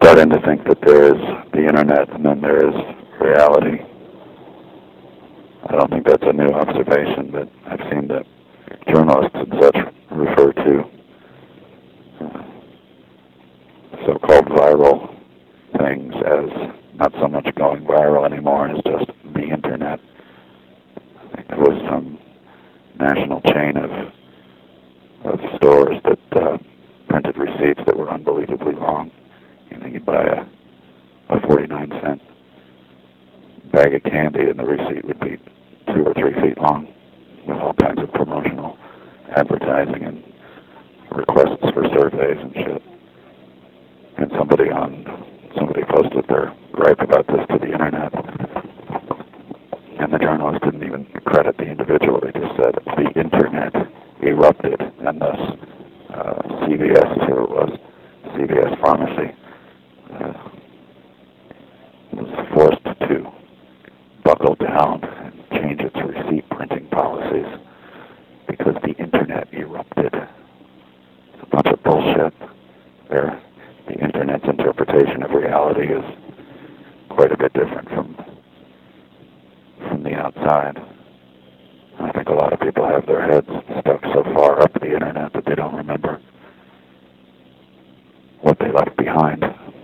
starting to think that there is the internet and then there is reality. I don't think that's a new observation, but I've seen that journalists and such refer to so-called viral things as not so much going viral anymore as just the internet. I think there was some national chain of stores that printed receipts that were unbelievably long. You know, you'd buy a 49-cent bag of candy and the receipt would be 2 or 3 feet long with all kinds of promotional advertising and requests for surveys and shit. And somebody posted their gripe about this to the internet, and the journalist didn't even credit the individual. They just said the internet erupted, and thus CVS, who it was, CVS Pharmacy, was forced to buckle down and change its receipt printing policies because the internet erupted. It's a bunch of bullshit. The internet's interpretation of reality is quite a bit different from the outside. And I think a lot of people have their heads stuck so far up the internet that they don't remember what they left behind.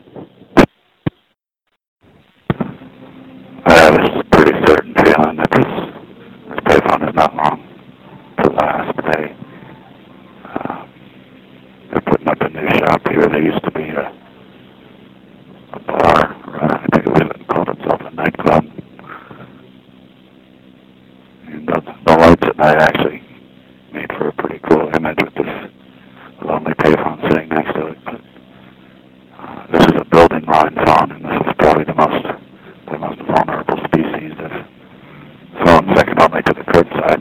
I have a pretty certain feeling that this payphone is not long to last. They're putting up a new shop here. There used to be a bar. I think it called itself a nightclub. And the lights at night actually made for a pretty cool image with this lonely payphone sitting next to it. But this is a building line phone, and this is probably the most vulnerable species of phone, second only to the curbside.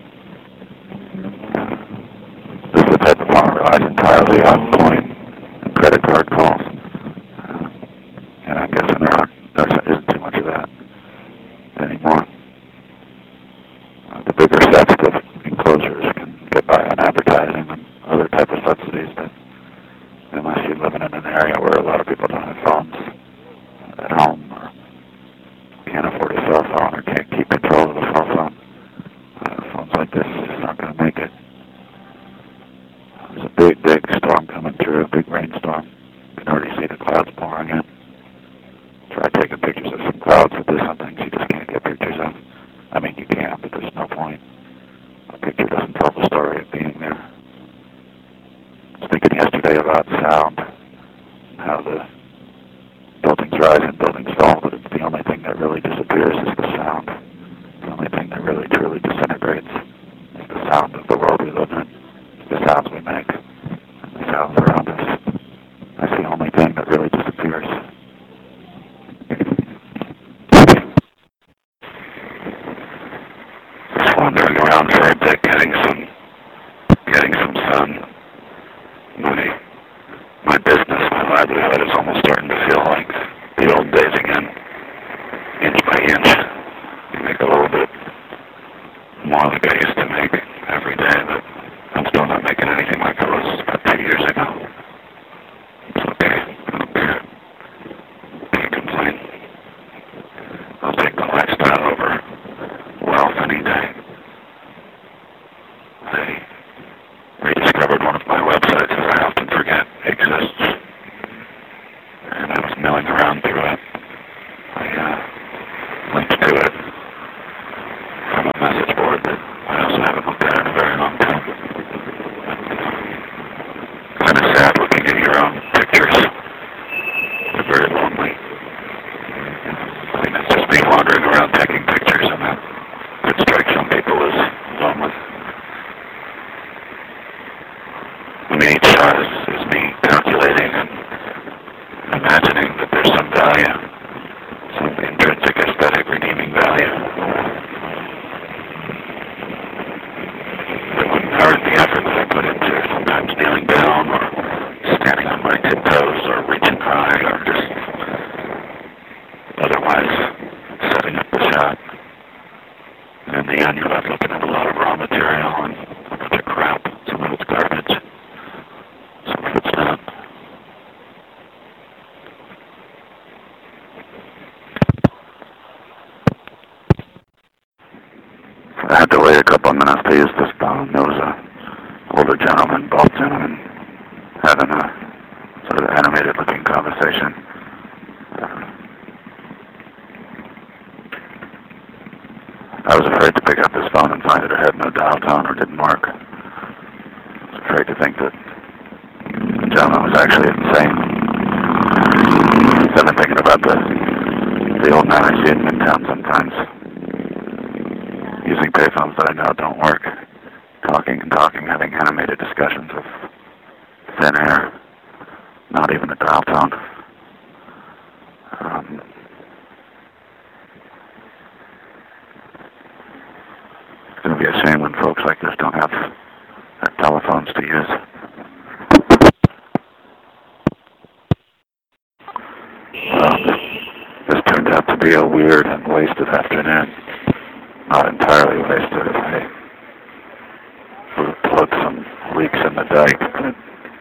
This is the type of phone that relies entirely on coin and credit card calls. And I'm guessing there isn't too much of that anymore. The bigger sets of enclosures can get by on advertising and other type of subsidies, but unless you're living in an area where a lot of people don't have phones at home or can't afford a cell phone or can't keep control of a cell phone, phones like this is just not going to make it. There's a big storm coming through, a big rainstorm. You can already see the clouds pouring in. Try taking pictures of some clouds, but there's some things you just can't get pictures of. I mean, you can, but there's no point. A picture doesn't tell the story of being there. I was thinking yesterday about sound, how the buildings rise and buildings fall, but it's the only thing that really disappears is the sound. The only thing that really truly disintegrates is the sound of the world we live in. It's the sounds we make, and the sounds around us. That's the only thing that really disappears. Just wandering around for a bit, getting some sun. My business, my livelihood is almost starting to feel like the old days again. Inch by inch, you make a little bit more like I used to make every day, but I'm still not making anything like I was about 2 years ago. It's okay. I don't care. Can't complain. I'll take the lifestyle over wealth any day. I rediscovered one of my websites that I often forget exists, and I was milling around through it. I linked to it from a message board that I also haven't looked at in a very long time. Kind of sad looking at your own pictures. They're very lonely. I mean, it's just me wandering around taking pictures, and that could strike some people as lonely. I mean, each shot is me calculating and imagining that there's some value, some intrinsic aesthetic redeeming value. That wouldn't hurt the effort that I put into sometimes kneeling down or standing on my tiptoes or reaching high or just otherwise setting up the shot. And in the end, you're left looking at a lot of raw material and a bunch of crap. Some of it's garbage. Some of it's not. couple of minutes to use this phone. There was a older gentleman, bald gentleman, having a sort of animated-looking conversation. I was afraid to pick up this phone and find that it had no dial tone or didn't work. I was afraid to think that the gentleman was actually insane. So I've been thinking about the old man I see in Midtown sometimes, using payphones that I know don't work, talking and talking, having animated discussions of thin air, not even a dial tone. It's going to be a shame when folks like this don't have telephones to use. This turned out to be a weird and wasted afternoon. Not entirely wasted. I plugged some leaks in the dike, but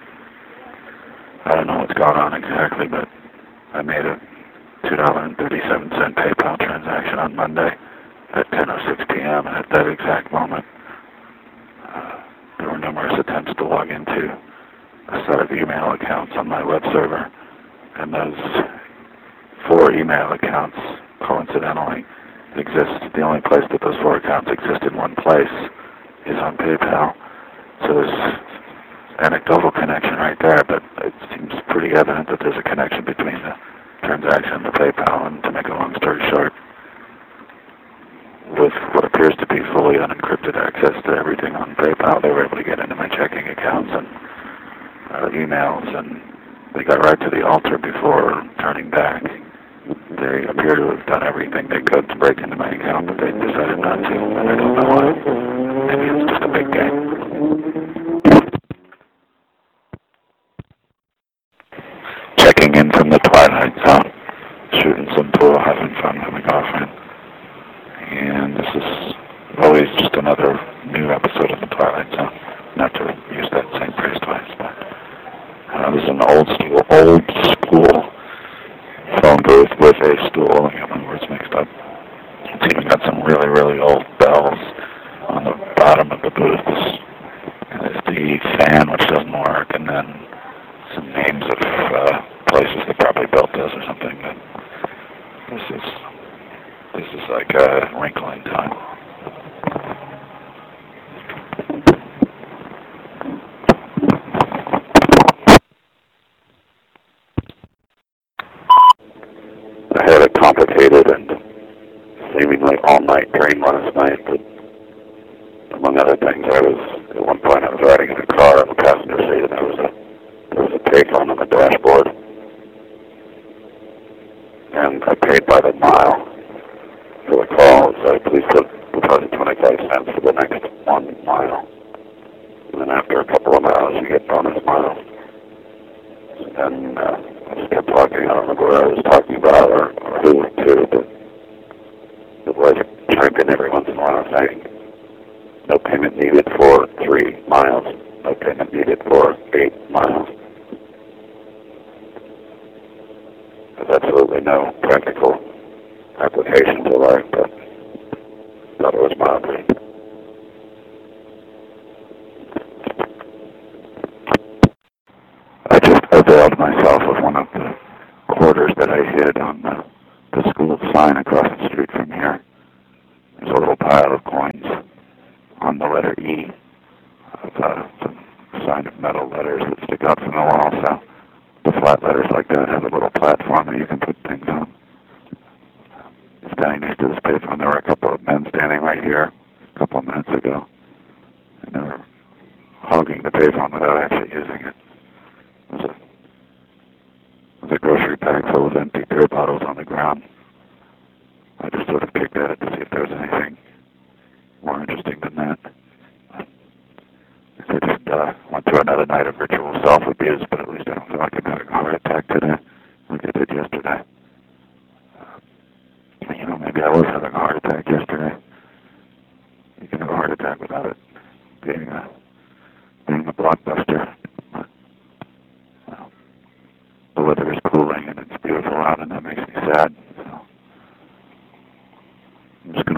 I don't know what's going on exactly, but I made a $2.37 PayPal transaction on Monday at 10:06 p.m. and at that exact moment there were numerous attempts to log into a set of email accounts on my web server, and those 4 email accounts coincidentally exist. The only place that those 4 accounts exist in one place is on PayPal. So there's anecdotal connection right there, but it seems pretty evident that there's a connection between the transaction and the PayPal. And to make a long story short, with what appears to be fully unencrypted access to everything on PayPal, they were able to get into my checking accounts and emails, and they got right to the altar before turning back. They appear to have done everything they could to break into my account, but they decided not to, and I don't know why. Maybe it's just a big game. Checking in from the Twilight Zone, shooting some pool, having fun with my girlfriend. And this is always just another new episode of the Twilight Zone. Not to use that same phrase twice, but this is an old school phone booth with a stool. I got my words mixed up. It's even got some really, really old bells on the bottom of the booth. There's the fan, which doesn't work, and then some names of places that probably built this or something. But this is like a wrinkle in time. I had a complicated and seemingly all-night dream last night, but among other things, at one point I was riding in a car in the passenger seat, and there was a payphone on the dashboard, and I paid by the mile for the call. So please deposit 25 cents for the next 1 mile, and then after a couple of miles, you get bonus miles. And I just kept talking. I don't remember what I was talking about or who to, but the voice chimed in every once in a while saying, no payment needed for 3 miles, no payment needed for 8 miles. There's absolutely no practical application to life, but thought it was mildly. I just availed myself of one of the quarters that I hid on the school sign across the street from here. There's a little pile of coins on the letter E of some sign of metal letters that stick out from the wall. So the flat letters like that have a little platform that you can put things on. Standing next to this payphone, there were a couple of men standing right here a couple of minutes ago, and they were hogging the payphone without actually using it. It was a grocery bag full of empty beer bottles on the ground. I just sort of kicked at it to see if there was anything more interesting than that. I just went through another night of ritual self-abuse, but at least I don't feel like I'm having a heart attack today like I did yesterday. Maybe I was having a heart attack yesterday. You can have a heart attack without it being a blockbuster. Well, the weather is cooling and it's beautiful out, and that makes me sad. So I'm just going